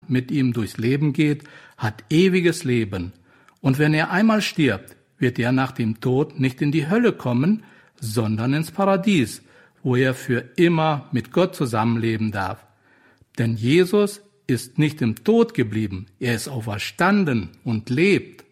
mit ihm durchs Leben geht, hat ewiges Leben. Und wenn er einmal stirbt, wird er nach dem Tod nicht in die Hölle kommen, sondern ins Paradies, wo er für immer mit Gott zusammenleben darf. Denn Jesus ist nicht im Tod geblieben, er ist auferstanden und lebt.